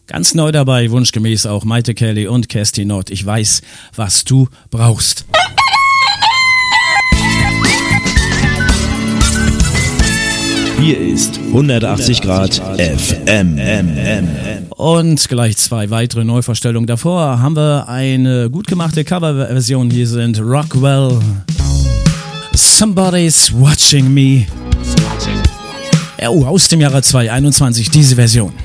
Ganz neu dabei, wunschgemäß auch Maite Kelly und Kerstin Nord. Ich weiß, was du brauchst. Hier ist 180 Grad FM. Und gleich 2 weitere Neuvorstellungen. Davor haben wir eine gut gemachte Coverversion. Hier sind Rockwell, Somebody's Watching Me. Aus dem Jahre 2021 diese Version.